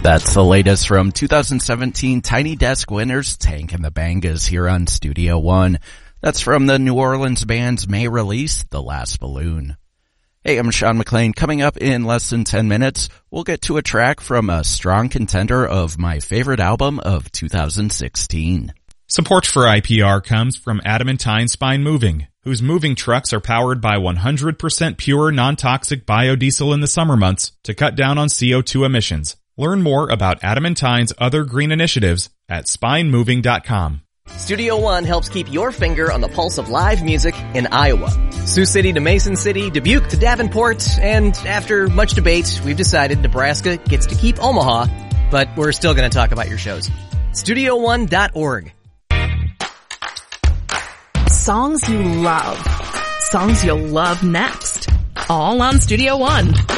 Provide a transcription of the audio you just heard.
That's the latest from 2017 Tiny Desk winners Tank and the Bangas here on Studio One. That's from the New Orleans band's May release, The Last Balloon. Hey, I'm Sean McLean. Coming up in less than 10 minutes, we'll get to a track from a strong contender of my favorite album of 2016. Support for IPR comes from Adamantine Spine Moving, whose moving trucks are powered by 100% pure non-toxic biodiesel in the summer months to cut down on CO2 emissions. Learn more about Adamantine's other green initiatives at spinemoving.com. Studio One helps keep your finger on the pulse of live music in Iowa. Sioux City to Mason City, Dubuque to Davenport, and after much debate, we've decided Nebraska gets to keep Omaha, but we're still going to talk about your shows. StudioOne.org. Songs you love. Songs you'll love next. All on Studio One.